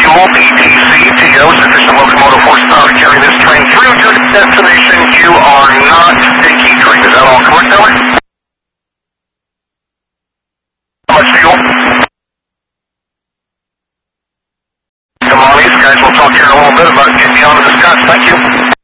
fuel, PTC, TO, sufficient locomotive horsepower to carry this train through to its destination. You are not a key train. Is that all correct, Howard? How much fuel? Come on, these guys. We'll talk here in a little bit about getting you on to the Scots. Thank you.